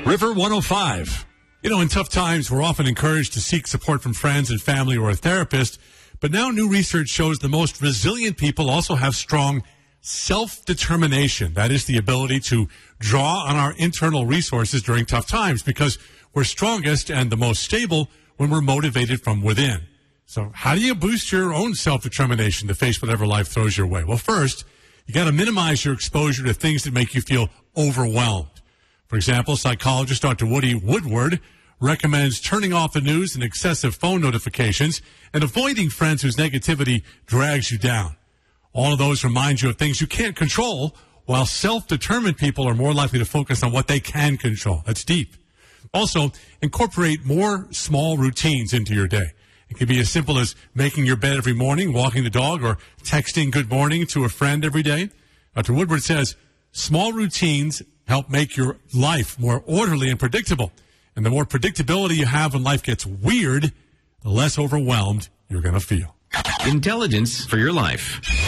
River 105. You know, in tough times, we're often encouraged to seek support from friends and family or a therapist. But now new research shows the most resilient people also have strong self-determination. That is the ability to draw on our internal resources during tough times, because we're strongest and the most stable when we're motivated from within. So how do you boost your own self-determination to face whatever life throws your way? Well, first, you got to minimize your exposure to things that make you feel overwhelmed. For example, psychologist Dr. Woody Woodward recommends turning off the news and excessive phone notifications and avoiding friends whose negativity drags you down. All of those remind you of things you can't control, while self-determined people are more likely to focus on what they can control. That's deep. Also, incorporate more small routines into your day. It can be as simple as making your bed every morning, walking the dog, or texting good morning to a friend every day. Dr. Woodward says small routines help make your life more orderly and predictable. And the more predictability you have when life gets weird, the less overwhelmed you're going to feel. Intelligence for your life.